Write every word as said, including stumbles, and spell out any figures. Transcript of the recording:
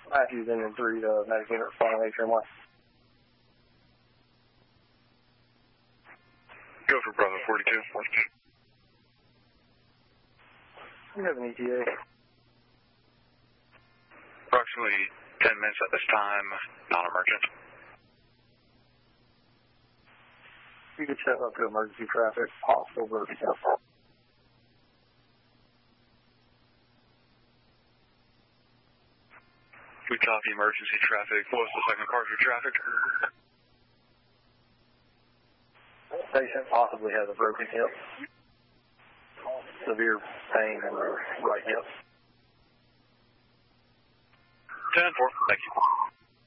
Matthews in and three to medic unit responding atrium one. Go for Bravo forty-two. You have an E T A. Approximately ten minutes at this time, non-emergent. You could step up to emergency traffic, hostile vertical. We copy emergency traffic. What was the second part of your traffic? Patient possibly has a broken hip. Severe pain in the right hip. ten four, thank you.